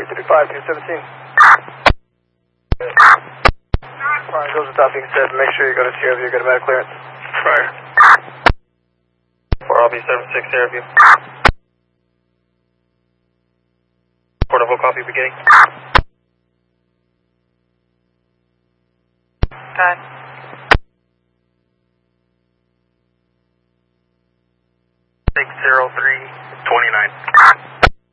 335, 217. Alright, those with that being said, make sure you go to Sierra View, get a medical clearance. Prior. 4LB76 Sierra View. Portable copy beginning. Good. Six 03 29.